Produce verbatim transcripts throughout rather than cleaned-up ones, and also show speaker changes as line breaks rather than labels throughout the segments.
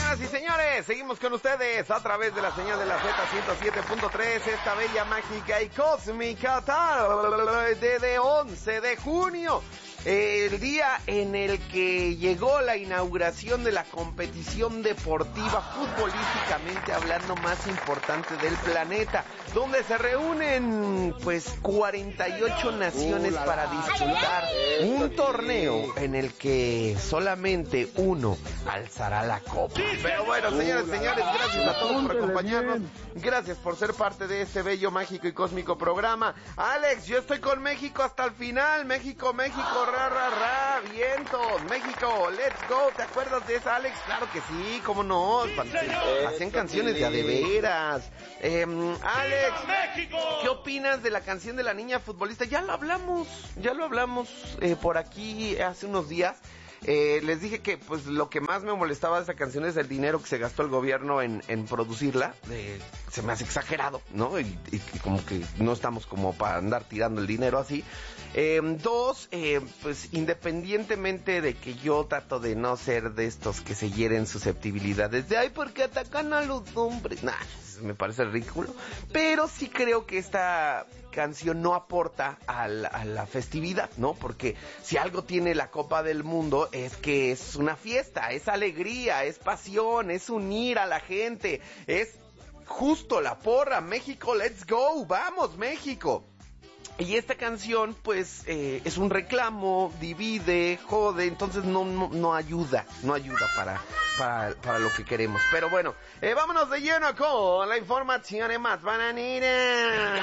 Señoras y señores, seguimos con ustedes a través de la señal de la Z ciento siete punto tres, esta bella, mágica y cósmica tarde de once de junio. El día en el que llegó la inauguración de la competición deportiva, futbolísticamente hablando, más importante del planeta, donde se reúnen pues cuarenta y ocho naciones uh, para disputar un torneo en el que solamente uno alzará la copa. Pero bueno, señores y señores, gracias a todos por acompañarnos, gracias por ser parte de este bello, mágico y cósmico programa. Alex, yo estoy con México hasta el final. México, México, ra, ra, ra, vientos, México, let's go. ¿Te acuerdas de esa, Alex? Claro que sí, cómo no, hacían canciones de a de veras. Eh, Alex, ¿qué opinas de la canción de la niña futbolista? Ya lo hablamos, ya lo hablamos eh, por aquí hace unos días. Eh, les dije que pues lo que más me molestaba de esa canción es el dinero que se gastó el gobierno en, en producirla. Eh, se me hace exagerado, ¿no? Y, y, y como que no estamos como para andar tirando el dinero así. Eh, dos, eh, pues independientemente de que yo trato de no ser de estos que se hieren susceptibilidades de ay, porque atacan a los hombres, nah, me parece ridículo, pero sí creo que esta canción no aporta a la, a la festividad, ¿no? Porque si algo tiene la Copa del Mundo es que es una fiesta, es alegría, es pasión, es unir a la gente, es justo la porra. México, let's go, vamos México. Y esta canción, pues, eh, es un reclamo, divide, jode, entonces no, no, no ayuda, no ayuda para, para, para lo que queremos. Pero bueno, eh, vámonos de lleno con la información más bananera.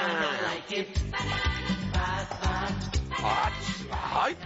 Ay,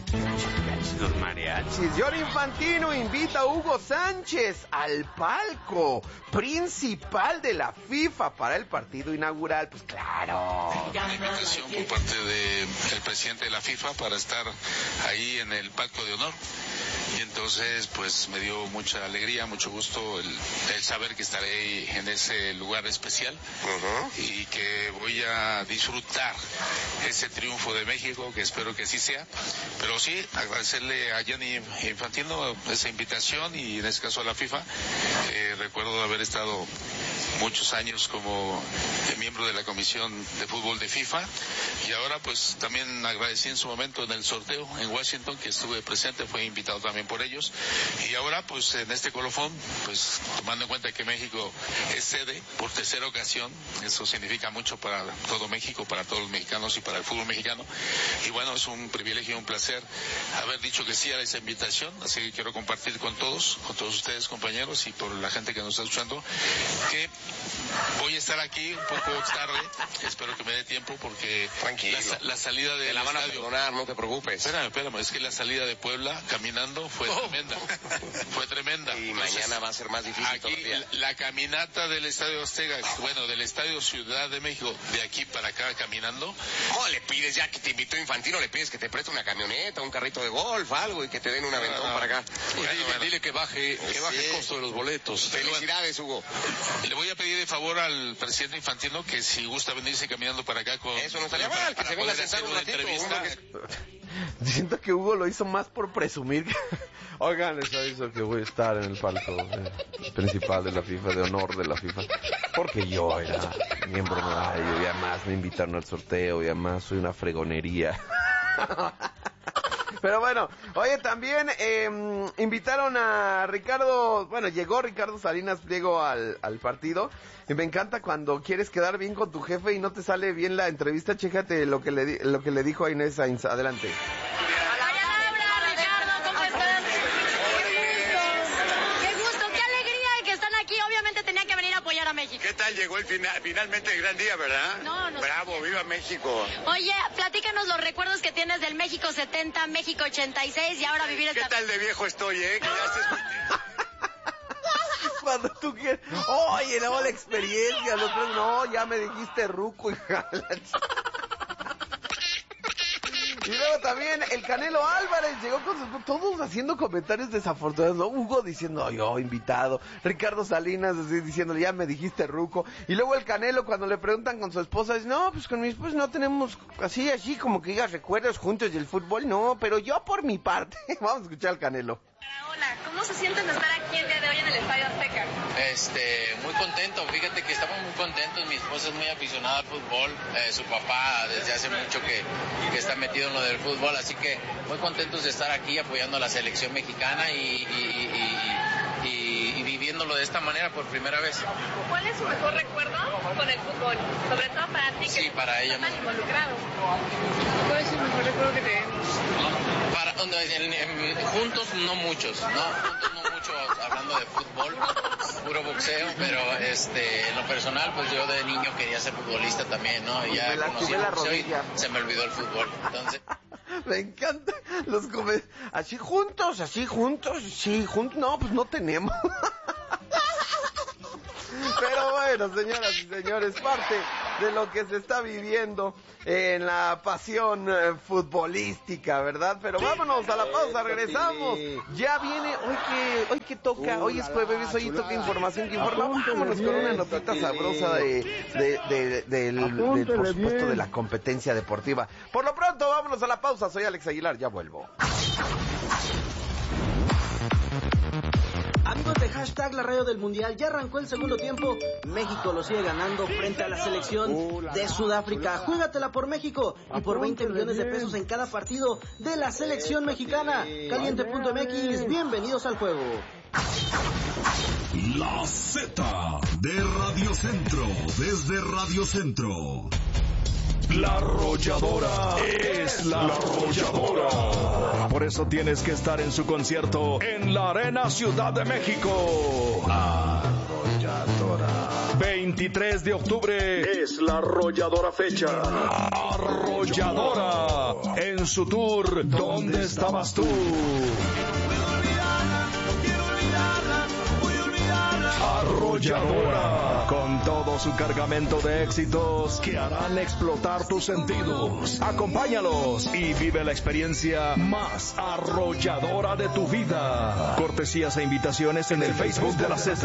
los mariachis. Johnny Infantino invita a Hugo Sánchez al palco principal de la FIFA para el partido inaugural. Pues claro.
Una invitación por parte del presidente de la FIFA para estar ahí en el palco de honor. Y entonces, pues me dio mucha alegría, mucho gusto el, el saber que estaré en ese lugar especial uh-huh. y que voy a disfrutar ese triunfo de México, que espero que así sea. Pero sí, agradecerle a Gianni Infantino esa invitación y en este caso a la FIFA. Eh, recuerdo haber estado muchos años como miembro de la Comisión de Fútbol de FIFA y ahora pues también agradecí en su momento en el sorteo en Washington que estuve presente, fue invitado también por ellos y ahora pues en este colofón, pues tomando en cuenta que México es sede por tercera ocasión, eso significa mucho para todo México, para todos los mexicanos y para el fútbol mexicano y bueno, es un privilegio y un placer haber dicho que sí a esa invitación, así que quiero compartir con todos, con todos ustedes compañeros y por la gente que nos está escuchando que voy a estar aquí un poco tarde, espero que me dé tiempo porque la, la salida de
la van a perdonar, no te preocupes.
Espérame, espérame, es que la salida de Puebla caminando fue oh. tremenda, fue tremenda.
Y entonces, mañana va a ser más difícil
aquí,
todavía.
La, la caminata del Estadio Azteca, bueno, del Estadio Ciudad de México, de aquí para acá caminando.
¿Cómo le pides ya que te invitó Infantino, le pides que te preste una camioneta, un carrito de golf, algo y que te den un aventón ah, para acá?
Bueno, dile, bueno. dile que baje, que sí. baje el costo de los boletos.
Felicidades, Hugo.
Le voy a pedir de favor al presidente Infantino que si gusta venirse caminando para acá con...
Eso no estaría mal, que se venga a sentar un ratito.
Que... Siento que Hugo lo hizo más por presumir que... Oigan, les aviso que voy a estar en el palco eh, principal de la FIFA, de honor de la FIFA, porque yo era miembro honorario y además me invitaron al sorteo y además soy una fregonería. Pero bueno, oye, también eh, invitaron a Ricardo, bueno, llegó Ricardo Salinas Pliego al, al partido, y me encanta cuando quieres quedar bien con tu jefe y no te sale bien la entrevista. Chécate lo que le, lo que le dijo a Inés Sainz, adelante.
A México.
¿Qué tal? Llegó el final, finalmente el gran día, ¿verdad?
No, no.
Bravo, viva México.
Oye, platícanos los recuerdos que tienes del México setenta, México ochenta y seis y ahora vivir esta...
¿Qué tal de viejo estoy, eh? Que ya estés...
Cuando tú quieres... Oye, no, la experiencia, los tres, no, ya me dijiste ruco, hija. Y luego también el Canelo Álvarez llegó con sus... Todos haciendo comentarios desafortunados, ¿no? Hugo diciendo, ay, oh, invitado. Ricardo Salinas así, diciéndole, ya me dijiste ruco. Y luego el Canelo, cuando le preguntan con su esposa, dice, no, pues con mi esposa no tenemos así, así, como que digas recuerdos juntos del fútbol. No, pero yo por mi parte. Vamos a escuchar al Canelo.
Hola, ¿cómo se sienten de estar aquí el día de hoy en el Estadio Azteca?
Este, muy contento, fíjate que estamos muy contentos, mi esposa es muy aficionada al fútbol, eh, su papá desde hace mucho que, que está metido en lo del fútbol, así que muy contentos de estar aquí apoyando a la selección mexicana y, y, y, y, y viviéndolo de esta manera por primera vez.
¿Cuál es su mejor recuerdo con el fútbol? Sobre todo para ti, que
sí, para ella
estás tan involucrado.
¿Cuál es el mejor recuerdo que tenemos?
Para, en, en, juntos no muchos, ¿no? Juntos no muchos hablando de fútbol, puro boxeo, pero este, en lo personal, pues yo de niño quería ser futbolista también, ¿no? Y ya conocí el boxeo y se me olvidó el fútbol, entonces...
Me encanta los come... Así juntos, así juntos, sí, juntos, no, pues no tenemos. Pero bueno, señoras y señores, parte de lo que se está viviendo en la pasión eh, futbolística, ¿verdad? Pero vámonos a la pausa, regresamos. Ya viene, hoy que, hoy que toca, hoy es jueves, hoy toca información que informa. Vámonos con una notita sabrosa de, de, de, del, del, por supuesto, de la competencia deportiva. Por lo pronto, vámonos a la pausa. Soy Alex Aguilar, ya vuelvo.
Amigos de hashtag La Radio del Mundial, ya arrancó el segundo tiempo. México lo sigue ganando frente a la selección de Sudáfrica. Júgatela por México y por veinte millones de pesos en cada partido de la selección mexicana. Caliente punto M X, bienvenidos al juego.
La Z de Radio Centro, desde Radio Centro. La Arrolladora es la Arrolladora. Por eso tienes que estar en su concierto en la Arena Ciudad de México. Arrolladora. veintitrés de octubre es la Arrolladora fecha. Arrolladora en su tour ¿Dónde estabas tú? Arrolladora, con todo su cargamento de éxitos que harán explotar tus sentidos. Acompáñalos y vive la experiencia más arrolladora de tu vida. Cortesías e invitaciones en el Facebook de la Z.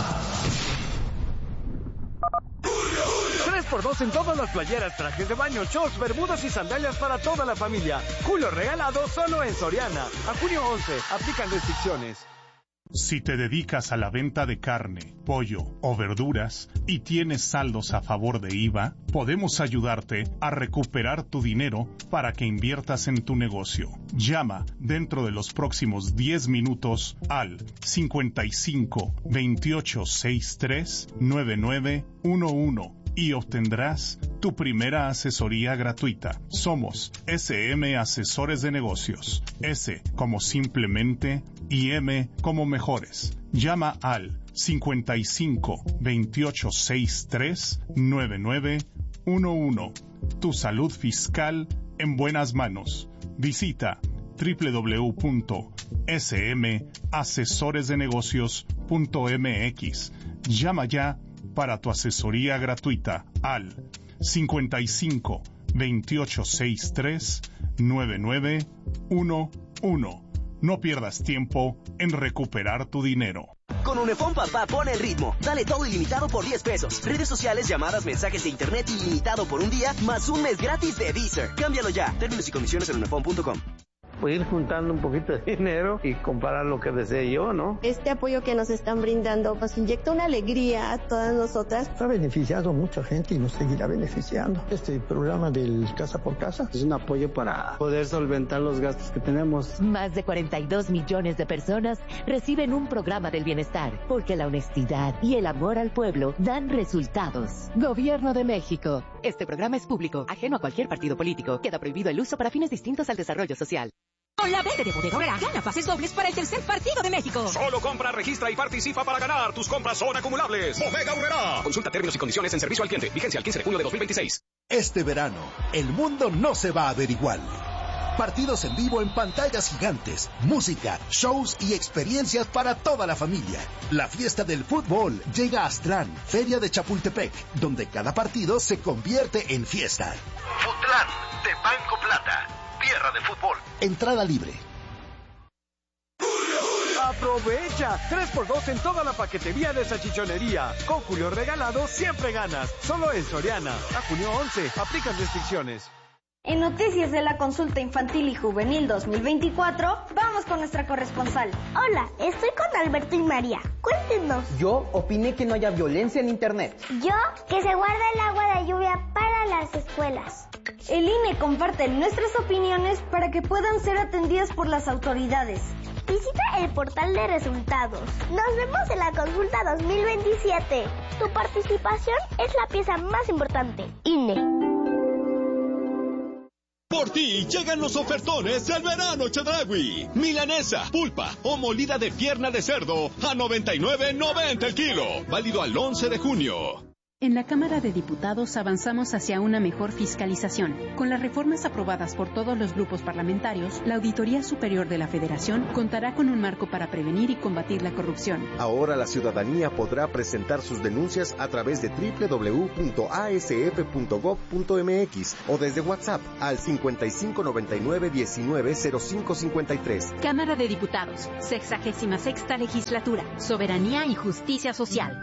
tres por dos en todas las playeras, trajes de baño, shorts, bermudas y sandalias para toda la familia. Julio regalado solo en Soriana. A junio once, aplican restricciones.
Si te dedicas a la venta de carne, pollo o verduras y tienes saldos a favor de I V A, podemos ayudarte a recuperar tu dinero para que inviertas en tu negocio. Llama dentro de los próximos diez minutos al cincuenta y cinco, veintiocho, sesenta y tres, noventa y nueve once y obtendrás tu primera asesoría gratuita. Somos S M Asesores de Negocios. S como simplemente y M como mejores. Llama al cincuenta y cinco, veintiocho, sesenta y tres, noventa y nueve once. Tu salud fiscal en buenas manos. Visita doble u doble u doble u punto s m asesores de negocios punto m x. Llama ya para tu asesoría gratuita al cincuenta y cinco, veintiocho, sesenta y tres, noventa y nueve once. No pierdas tiempo en recuperar tu dinero.
Con Unifón Papá pone el ritmo. Dale todo ilimitado por diez pesos. Redes sociales, llamadas, mensajes de internet ilimitado por un día, más un mes gratis de Deezer. Cámbialo ya. Términos y condiciones en unifón punto com.
Pues ir juntando un poquito de dinero y comprar lo que desee yo, ¿no?
Este apoyo que nos están brindando nos inyecta una alegría a todas nosotras.
Ha beneficiado a mucha gente y nos seguirá beneficiando. Este programa del Casa por Casa
es un apoyo para poder solventar los gastos que tenemos.
Más de cuarenta y dos millones de personas reciben un programa del bienestar, porque la honestidad y el amor al pueblo dan resultados. Gobierno de México. Este programa es público, ajeno a cualquier partido político. Queda prohibido el uso para fines distintos al desarrollo social.
Con la verde de Bodega Aurrera, gana pases dobles para el tercer partido de México.
Solo compra, registra y participa para ganar. Tus compras son acumulables. Bodega Aurrera. Consulta términos y condiciones en servicio al cliente. Vigencia el quince de junio de dos mil veintiséis.
Este verano, el mundo no se va a ver igual. Partidos en vivo en pantallas gigantes, música, shows y experiencias para toda la familia. La fiesta del fútbol llega a Aztlán, Feria de Chapultepec, donde cada partido se convierte en fiesta.
Futlán, de Banco Plata. Tierra de fútbol.
Entrada libre.
¡Aprovecha! tres por dos en toda la paquetería de salchichonería. Con Julio regalado siempre ganas. Solo en Soriana. A junio once. Aplican restricciones.
En noticias de la consulta infantil y juvenil dos mil veinticuatro, vamos con nuestra corresponsal.
Hola, estoy con Alberto y María. Cuéntenos.
Yo opiné que no haya violencia en internet.
Yo, que se guarda el agua de lluvia para las escuelas.
El I N E comparte nuestras opiniones para que puedan ser atendidas por las autoridades.
Visita el portal de resultados. Nos vemos en la consulta dos mil veintisiete. Tu participación es la pieza más importante. I N E.
Por ti llegan los ofertones del verano Chedraui. Milanesa, pulpa o molida de pierna de cerdo a noventa y nueve noventa el kilo. Válido al once de junio.
En la Cámara de Diputados avanzamos hacia una mejor fiscalización. Con las reformas aprobadas por todos los grupos parlamentarios, la Auditoría Superior de la Federación contará con un marco para prevenir y combatir la corrupción.
Ahora la ciudadanía podrá presentar sus denuncias a través de doble u doble u doble u punto a s f punto gob punto m x o desde WhatsApp al cincuenta y cinco noventa y nueve diecinueve cero cinco cincuenta y tres.
Cámara de Diputados, sexagésima sexta legislatura, soberanía y justicia social.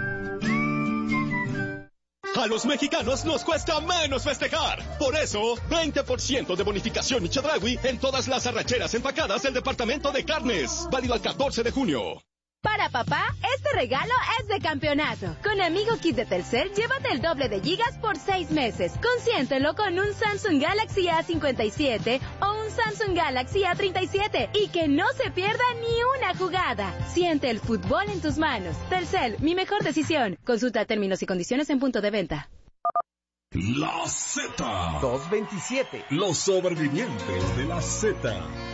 A los mexicanos nos cuesta menos festejar. Por eso, veinte por ciento de bonificación y Chedraui en todas las arracheras empacadas del departamento de carnes. Válido al catorce de junio.
Para papá, este regalo es de campeonato. Con Amigo Kit de Telcel, llévate el doble de gigas por seis meses. Consiéntelo con un Samsung Galaxy A cincuenta y siete o un Samsung Galaxy A treinta y siete y que no se pierda ni una jugada. Siente el fútbol en tus manos. Telcel, mi mejor decisión. Consulta términos y condiciones en punto de venta.
La Z.
dos veintisiete.
Los sobrevivientes de la Z.